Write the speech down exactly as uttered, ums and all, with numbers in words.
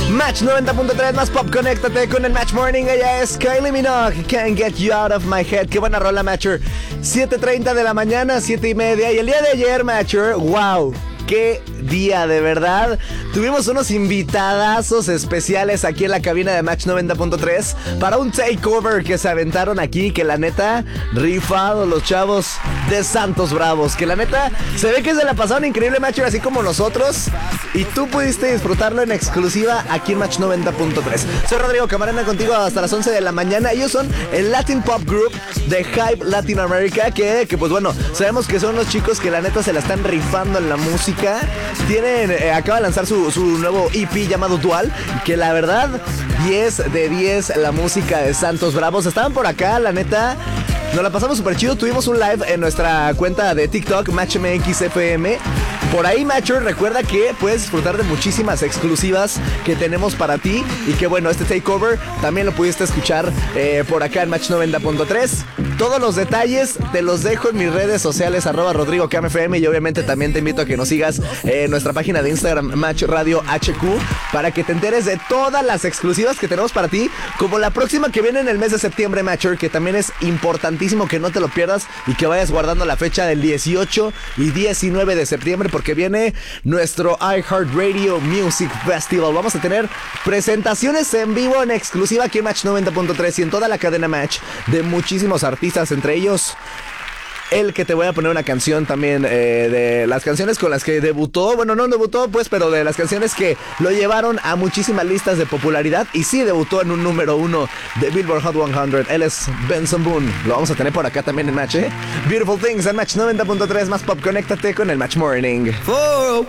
Match noventa punto tres más pop, conéctate con el Match Morning. Ella es Kylie Minogue, Can't Get You Out of My Head. Qué buena rola, Matcher. siete treinta de la mañana, siete y media. Y el día de ayer, Matcher, wow, qué día, de verdad. Tuvimos unos invitadazos especiales aquí en la cabina de Match noventa punto tres para un takeover que se aventaron aquí, que la neta, rifado los chavos de Santos Bravos, que la neta, se ve que se la pasaron increíble, Match, así como nosotros, y tú pudiste disfrutarlo en exclusiva aquí en Match noventa punto tres. Soy Rodrigo Camarena, contigo hasta las once de la mañana. Ellos son el Latin Pop Group de Hype Latin America, que, que pues bueno, sabemos que son los chicos que la neta se la están rifando en la música. Tienen, eh, acaba de lanzar su, su nuevo E P llamado Dual, que la verdad, diez de diez la música de Santos Bravos. Estaban por acá, la neta, nos la pasamos súper chido. Tuvimos un live en nuestra cuenta de TikTok, Match M X F M. Por ahí, Matcher, recuerda que puedes disfrutar de muchísimas exclusivas que tenemos para ti. Y que bueno, este takeover también lo pudiste escuchar eh, por acá en Match noventa punto tres. Todos los detalles te los dejo en mis redes sociales, arroba Rodrigo Cam F M. Y obviamente también te invito a que nos sigas en nuestra página de Instagram, Match Radio H Q, para que te enteres de todas las exclusivas que tenemos para ti, como la próxima que viene en el mes de septiembre, Matcher, que también es importantísimo que no te lo pierdas y que vayas guardando la fecha del dieciocho y diecinueve de septiembre, porque viene nuestro iHeartRadio Music Festival. Vamos a tener presentaciones en vivo en exclusiva aquí en Match noventa punto tres y en toda la cadena Match de muchísimos artistas, entre ellos el que te voy a poner una canción también, eh, de las canciones con las que debutó. Bueno, no debutó pues, pero de las canciones que lo llevaron a muchísimas listas de popularidad. Y sí debutó en un número uno de Billboard Hot cien. Él es Benson Boone. Lo vamos a tener por acá también en Match, ¿eh? Beautiful Things en Match noventa punto tres más pop. Conéctate con el Match Morning. For